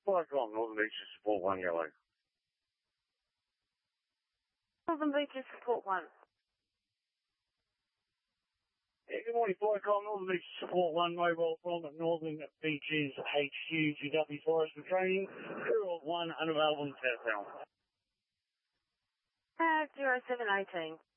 5 Northern Beaches, support 1 yellow. Northern Beaches, support 1. Yeah, good morning, 5 Northern Beaches, support 1, mobile from Northern Beaches HQ, GW Forest for training, crew of 1, unavailable in Southtown. 0718.